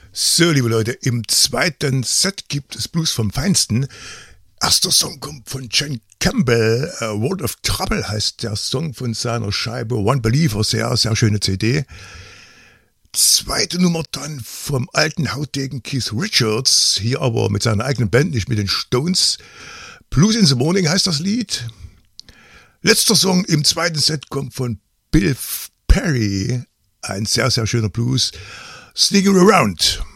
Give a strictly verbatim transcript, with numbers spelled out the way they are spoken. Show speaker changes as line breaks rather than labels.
So, liebe Leute, im zweiten Set gibt es Blues vom Feinsten. Erster Song kommt von John Campbell, uh, World of Trouble heißt der Song von seiner Scheibe One Believer, sehr, sehr schöne C D. Zweite Nummer dann vom alten Hautdegen Keith Richards, hier aber mit seiner eigenen Band, nicht mit den Stones. Blues in the Morning heißt das Lied. Letzter Song im zweiten Set kommt von Bill Perry, ein sehr, sehr schöner Blues, Sneaking Around.